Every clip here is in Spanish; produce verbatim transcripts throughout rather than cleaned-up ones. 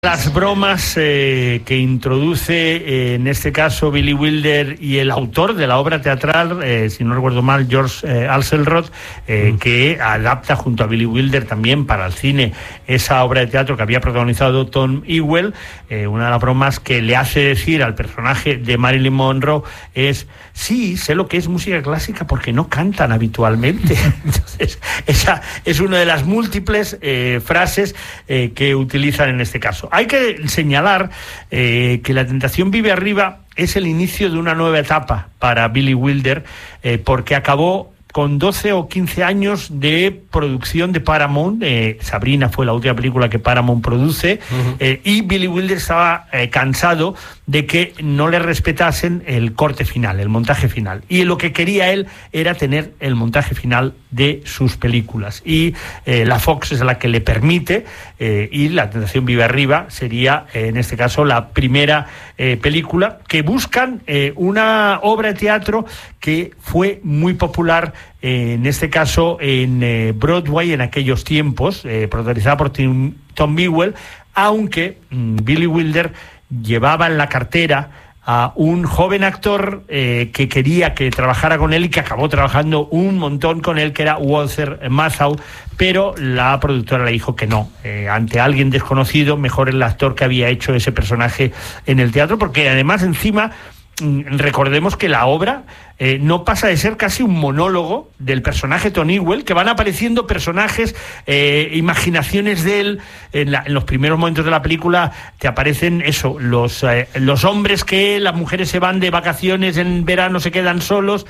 Las bromas eh, que introduce eh, en este caso Billy Wilder y el autor de la obra teatral, eh, si no recuerdo mal, George eh, Alselrod, eh, mm. que adapta junto a Billy Wilder también para el cine esa obra de teatro que había protagonizado Tom Ewell. Eh, una de las bromas que le hace decir al personaje de Marilyn Monroe es: sí, sé lo que es música clásica porque no cantan habitualmente. Entonces, esa es una de las múltiples eh, frases eh, que utilizan en este caso. Hay que señalar eh, que La tentación vive arriba es el inicio de una nueva etapa para Billy Wilder, eh, porque acabó con doce o quince años de producción de Paramount. eh, Sabrina fue la última película que Paramount produce, uh-huh. eh, y Billy Wilder estaba eh, cansado de que no le respetasen el corte final, el montaje final, y lo que quería él era tener el montaje final de sus películas, y eh, la Fox es la que le permite, eh, y La tentación vive arriba sería, eh, en este caso, la primera eh, película que buscan eh, una obra de teatro que fue muy popular, eh, en este caso en eh, Broadway en aquellos tiempos, eh, protagonizada por Tim, Tom Ewell, aunque mmm, Billy Wilder llevaba en la cartera a un joven actor eh, que quería que trabajara con él y que acabó trabajando un montón con él, que era Walter Matthau, pero la productora le dijo que no, eh, ante alguien desconocido, mejor el actor que había hecho ese personaje en el teatro, porque además encima recordemos que la obra eh, no pasa de ser casi un monólogo del personaje Tom Ewell, que van apareciendo personajes, eh, imaginaciones de él. En, la, en los primeros momentos de la película te aparecen eso, los, eh, los hombres que las mujeres se van de vacaciones en verano, se quedan solos,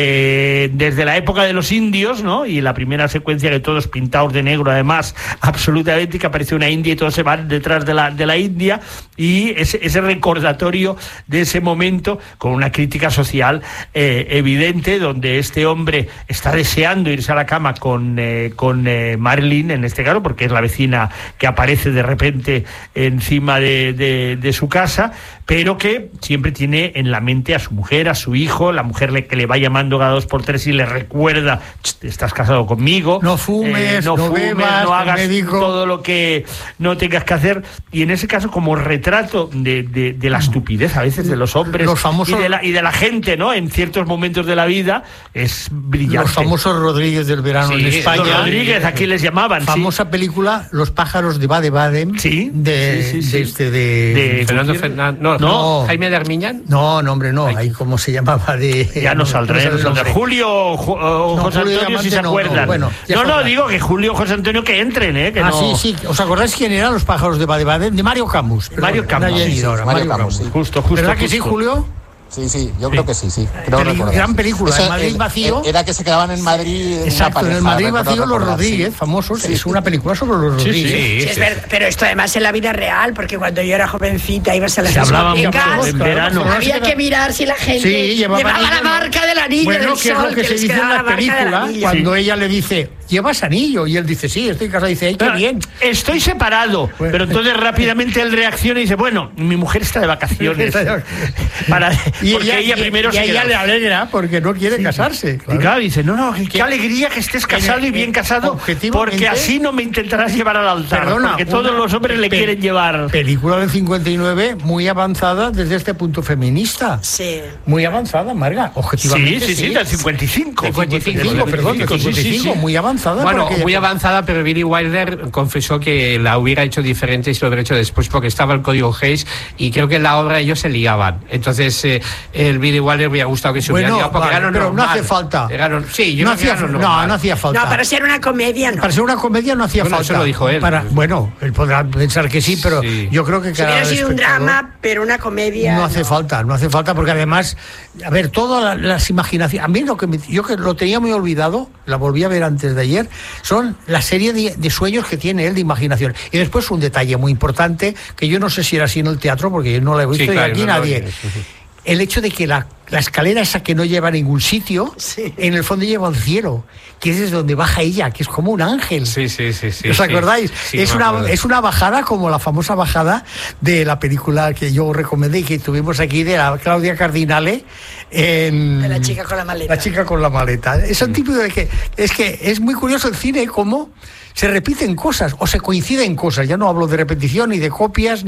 eh, desde la época de los indios, ¿no? Y la primera secuencia que todos pintados de negro, además, absolutamente, que aparece una india y todos se van detrás de la, de la india, y ese, ese recordatorio de ese momento con una crítica social eh, evidente, donde este hombre está deseando irse a la cama con, eh, con eh, Marilyn, en este caso, porque es la vecina que aparece de repente encima de, de, de su casa, pero que siempre tiene en la mente a su mujer, a su hijo, la mujer le, que le va llamando cada dos por tres y le recuerda: estás casado conmigo, no fumes, eh, no, no fumes, bebas, no hagas médico. todo lo que no tengas que hacer. Y en ese caso, como retrato de, de, de la estupidez a veces de los hombres, los famosos... y, de la, y de la gente, ¿no?, en ciertos momentos de la vida, es brillante. Los famosos Rodríguez del verano, sí, en España. Los Rodríguez, aquí les llamaban. Famosa sí. película Los pájaros de Baden-Baden. Sí. De, sí, sí, sí. de este de, de Fernando Fernández. No, no, Jaime de Armiñán. No, no, hombre, no. Ahí cómo se llamaba de. Ya no saldré. No saldré. Julio o no, José Julio Antonio, si se no, acuerdan. No, bueno, no, no, digo que Julio José Antonio que entren, ¿eh? Que ah, no... sí, sí. ¿Os acordáis quién eran Los pájaros de Baden-Baden? De Mario Camus. Mario Camus. Sí, sí, Mario, Mario Camus, sí. Justo, justo. ¿Verdad justo. que sí, Julio? Sí, sí, yo creo que sí, sí. Creo Peli- gran película, Eso, en Madrid vacío. Era que se quedaban en Madrid. En Exacto, pareja, en el Madrid vacío los recordar, Rodríguez, sí. famosos. Sí, es sí. una película sobre los Rodríguez. Sí, sí, sí, sí. es verdad, pero esto además en la vida real, porque cuando yo era jovencita ibas a las Se hablaban discotecas, en verano. había que mirar si la gente Sí, llevaba, llevaba la anillo, marca del anillo bueno, del que sol, es lo que, que se les dice en quedaba la marca del película, anillo. cuando Sí. ella le dice: ¿llevas anillo? Y él dice: sí, estoy casado. Y dice: ¡ay, qué bien! Estoy separado. Bueno. Pero entonces rápidamente él reacciona y dice: bueno, mi mujer está de vacaciones. Para, Y porque ella, ella y- primero y se a ella queda. le alegra porque no quiere casarse. Y Claro. claro, dice: no, no, qué, qué alegría que estés casado y bien casado, objetivamente, porque así no me intentarás llevar al altar. Perdona, porque todos una los hombres le pe- quieren llevar. Película del cincuenta y nueve muy avanzada desde este punto feminista. Sí. Muy avanzada, Marga, Sí, objetivamente. sí, sí, del cincuenta y cinco. cincuenta y cinco, cincuenta y cinco, perdón, del Sí, sí, cincuenta y cinco, sí. muy avanzada. Bueno, porque- muy avanzada, pero Billy Wilder confesó que la hubiera hecho diferente y se lo hubiera hecho después porque estaba el código Hays y creo que en la obra ellos se ligaban. Entonces, eh, el Billy Wilder hubiera gustado que se hubiera Bueno, ligado porque vale, era lo pero normal. no hace falta. Era lo- sí, yo no, creo que hacía, era lo no, normal. no hacía falta. No, para ser una comedia no. Para ser una comedia no hacía Bueno, falta. eso lo dijo él. Para, bueno, él podrá pensar que sí, pero Sí. yo creo que Si cada hubiera sido un espectador- drama, pero una comedia No hace falta, no hace falta, porque además, a ver, todas la- las imaginaciones, a mí lo que me- yo que lo tenía muy olvidado, la volví a ver antes de ayer, son la serie de, de sueños que tiene él de imaginación. Y después un detalle muy importante, que yo no sé si era así en el teatro, porque yo no lo he visto Sí, y claro, aquí no, no, nadie. no, sí, sí. el hecho de que la, la escalera esa que no lleva a ningún sitio, Sí. en el fondo lleva al cielo, que es desde donde baja ella, que es como un ángel. Sí, sí, sí, sí. ¿Os sí. acordáis? Sí, es, me una, acuerdo. es una bajada como la famosa bajada de la película que yo recomendé y que tuvimos aquí de la Claudia Cardinale en... De la chica con la maleta. La chica con la maleta. Es un tipo de que... Es que es muy curioso el cine cómo se repiten cosas o se coinciden cosas. Ya no hablo de repetición ni de copias